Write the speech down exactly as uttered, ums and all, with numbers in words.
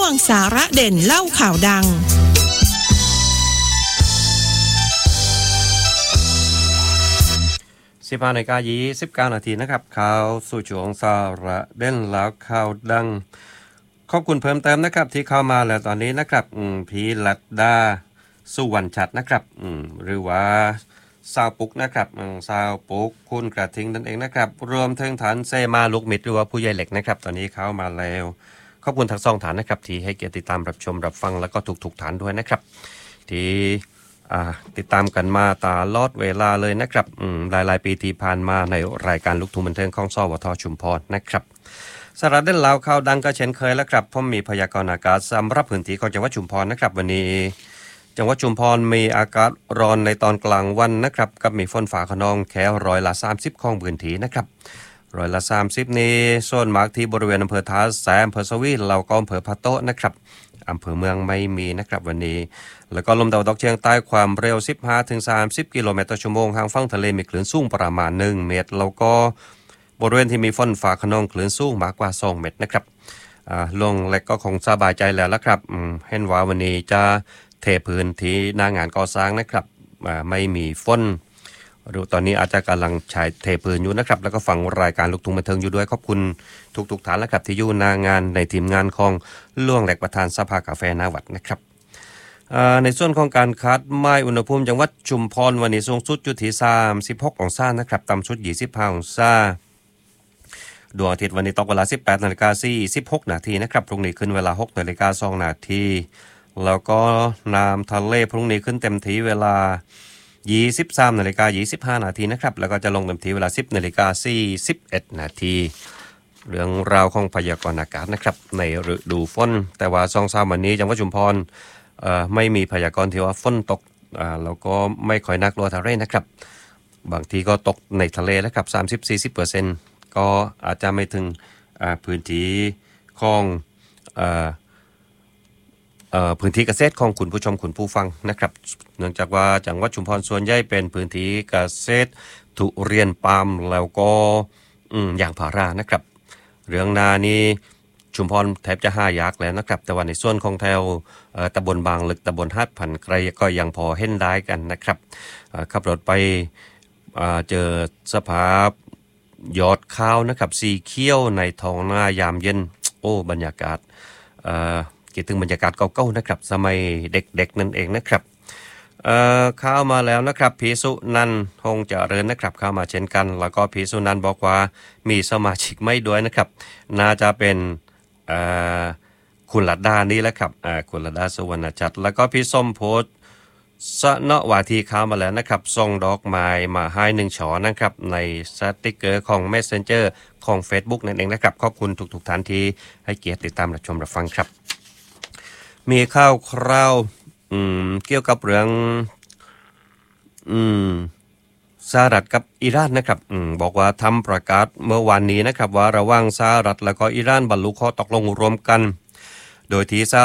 วงสาระเด่นเล่าข่าวดังสิบห้านาฬิกายี่สิบเก้านาทีนะครับข่าวสู่ช่วงสาระเด่นแล้วข่าวดังขอบคุณเพิ่มเติมนะครับที่เข้ามาแล้วตอนนี้นะครับพีลัดดาสุวรรณชัดนะครับหรือว่าสาวปุกนะครับสาวปุกคุณกระทิงนั่นเองนะครับรวมถึงฐานเซมาลูกมิดหรือว่าผู้ใหญ่เหล็กนะครับตอนนี้เข้ามาแล้วขอบคุณทั้งสองฐานนะครับที่ให้เกียรติติดตามรับชมรับฟังแล้วก็ทุกๆฐานด้วยนะครับที่ติดตามกันมาตลอดเวลาเลยนะครับหลายๆปีที่ผ่านมาในรายการลูกทุ่งบันเทิงของสวทชุมพรนะครับสาระเด่นแล้วข่าวดังก็เช่นเคยแล้วครับผมมีพยากรณ์อากาศสำหรับพื้นที่ของจังหวัดชุมพรนะครับวันนี้จังหวัดชุมพรมีอากาศร้อนในตอนกลางวันนะครับกับมีฝนฟ้าคะนองแค่ร้อยละสามสิบของพื้นที่นะครับร้อยละสามสิบนี้ส่วนมากที่บริเวณอำเภอท้าแสอำเภอสวีเราก็อำเภอพะโต๊ะนะครับอำเภอเมืองไม่มีนะครับวันนี้แล้วก็ลมตะวันตกเฉียงใต้ความเร็ว สิบห้าถึงสามสิบ กิโลเมตรต่อชั่วโมงทางฝั่งทะเลมีคลื่นสูงประมาณหนึ่งเมตรแล้วก็บริเวณที่มีฝนฟ้าคะนองคลื่นสูงมากกว่าสองเมตรนะครับลงและก็คงสบายใจแล้วละครับเห็นว่าวันนี้จะเทพื้นที่หน้างานก่อสร้างนะครับไม่มีฝนดูตอนนี้อาจจะกำลังใช้เทพื้นอยู่นะครับแล้วก็ฟังรายการลูกทุ่งบันเทิงอยู่ด้วยขอบคุณทุกๆท่านแล้วครับที่อยู่หน้างานในทีมงานของล่วงแหลกประธานสภากาแฟนาวัดนะครับในส่วนของการคัดไม้อุณหภูมิจังหวัดชุมพรวันนี้สูงสุดอยู่ที่สามสิบหกองศานะครับต่ำสุดยี่สิบห้าองศาดวงอาทิตย์วันนี้ตกเวลา สิบแปดนาฬิกาสี่สิบหกนาทีนะครับพรุ่งนี้ขึ้นเวลา หกนาฬิกาสองนาทีแล้วก็น้ำทะเลพรุ่งนี้ขึ้นเต็มที่เวลายี่สิบสามนาฬิกายี่สิบห้านาทีนะครับแล้วก็จะลงเต็มที่เวลา สิบนาฬิกาสี่สิบเอ็ดนาทีเรื่องราวของพยากรณ์อากาศนะครับในฤดูฝนแต่ว่าสองสามวันนี้จังหวัดชุมพรเอ่อไม่มีพยากรณ์ที่ว่าฝนตกอ่าแล้วก็ไม่ค่อยน่ากลัวทะเลนะครับบางทีก็ตกในทะเลนะครับ สามสิบถึงสี่สิบเปอร์เซ็นต์ ก็อาจจะไม่ถึงอ่าพื้นที่ของเอ่อเอ่อพื้นที่เกษตรของคุณผู้ชมคุณผู้ฟังนะครับเนื่องจากว่าจังหวัดชุมพรส่วนใหญ่เป็นพื้นที่เกษตรทุเรียนปาล์มแล้วก็อืมยางพารานะครับเรื่องนานี้ชุมพรแทบจะห้ายากแล้วนะครับแต่ว่าในส่วนของแถวตำบลบางลึกตำบลหาดผันไกรก็ยังพอเห็นได้กันนะครับขับรถไปเจอสภาพยอดข้าวนะครับสีเขียวในท้องนายามเย็นโอ้บรรยากาศคิดถึงบรรยากาศเก่าๆนะครับสมัยเด็กๆนั่นเองนะครับเข้ามาแล้วนะครับพีสุนันคงเจริญนะครับเข้ามาเช่นกันแล้วก็พีสุนันบอกว่ามีสมาชิกไม่ด้วยนะครับน่าจะเป็นคุณลัดดานี่แหละครับคุณลัดดาสุวรรณจัดแล้วก็พี่ส้มโพสสนวาทีเข้ามาแล้วนะครับส่งดอกไม้มาให้หนึ่งช่อนะครับในสติ๊กเกอร์ของ Messenger ของ Facebook นั่นเองนะครับขอบคุณทุกๆท่านที่ให้เกียรติติดตามรับชมรับฟังครับมีข่าวคราวอืมเกี่ยวกับเรื่องอืมสหรัฐกับอิหร่านนะครับอืมบอกว่าทำประกาศเมื่อวานนี้นะครับว่าระหว่างสหรัฐและก็อิหร่านบรรลุข้อตกลงร่วมกันโดยที่